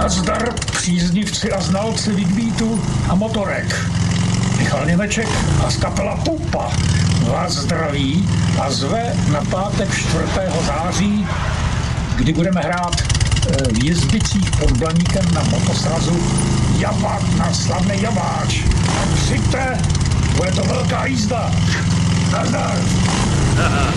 Nazdar, příznivci a znalci Ligbeatu a motorek. Michal Němeček a z kapela Pupa vás zdraví a zve na pátek 4. září, kdy budeme hrát v Jezdicích pod Blaníkem na motosrazu Jabák na slavný Jabáč. Přijďte, bude to velká jízda. Nazdar.